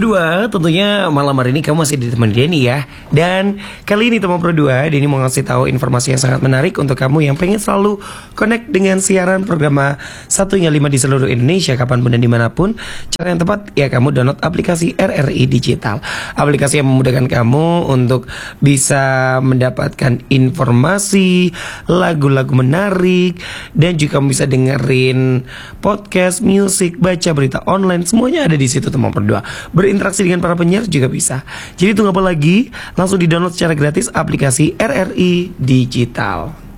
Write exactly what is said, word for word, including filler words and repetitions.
Dua, tentunya malam hari ini kamu masih ditemani Denny ya. Dan kali ini teman Pro dua, Denny mau ngasih tahu informasi yang sangat menarik untuk kamu yang pengen selalu connect dengan siaran program satunya lima di seluruh Indonesia kapanpun dan dimanapun. Cara yang tepat ya kamu download aplikasi R R I Digital. Aplikasi yang memudahkan kamu untuk bisa mendapatkan informasi, lagu-lagu menarik, dan juga kamu bisa dengerin podcast, musik, baca berita online, semuanya ada di situ teman Pro dua. Berinteraksi dengan para penyiar juga bisa. Jadi tunggu apa lagi? Langsung di-download secara gratis aplikasi R R I Digital.